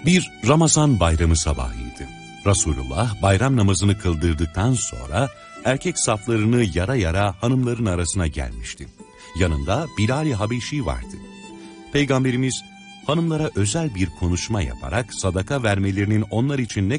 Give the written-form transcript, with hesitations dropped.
Bir Ramazan bayramı sabahıydı. Resulullah bayram namazını kıldırdıktan sonra erkek saflarını yara yara hanımların arasına gelmişti. Yanında Bilal-i Habeşi vardı. Peygamberimiz hanımlara özel bir konuşma yaparak sadaka vermelerinin onlar için ne